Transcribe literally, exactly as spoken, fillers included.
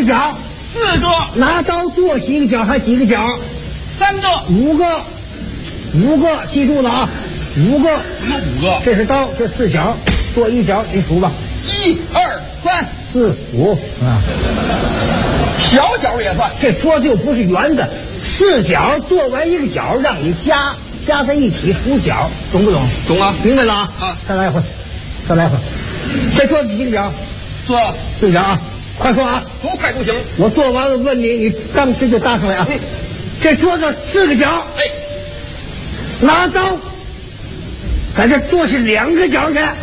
个角？ 四个。 拿刀剁几个角？还几个角？ 三个。 五个。五个，记住了啊！五个。 什么五个？ 这是刀，这四角，剁一角，你数吧。 一二三四五啊。 小角也算。 这桌子又不是圆的，四角做完一个角，让你加加在一起数角，懂不懂？ 懂了， 明白了啊！ 啊， 再来一回，再来一回。这桌子几个角？ 做四角啊！快说啊！ 多快都行。 我做完了问你，你当时就答出来啊！嗯、这桌子四个角， 哎， 拿刀在这剁下两个角去。